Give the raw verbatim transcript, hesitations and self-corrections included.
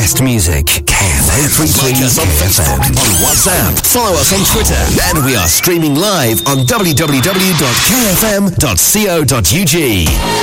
best music. K F M thirty-three. Like us on Facebook, on WhatsApp, follow us on Twitter, and we are streaming live on w w w dot k f m dot co dot u g.